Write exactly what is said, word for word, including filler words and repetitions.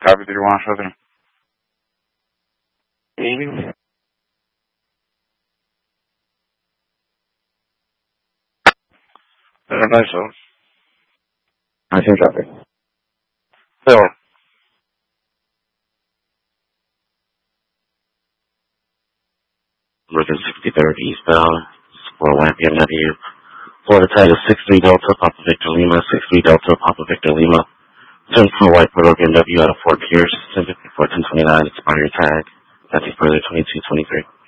Copy three one Southern. Evening. Better know so. I see traffic. Bill. American sixty-third eastbound, four Lampion Avenue. Florida tag is six three Delta, Papa Victor Lima, six three Delta, Papa Victor Lima. ten four White Polo B M W out of Fort Pierce, ten fifty-four ten twenty-nine, expired tag. That's further twenty-two twenty-three.